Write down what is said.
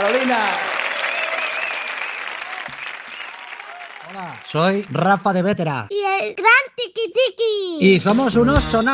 Carolina. Hola, soy Rafa de Vétera. Y el gran Tiki Tiki. Y somos unos sonados.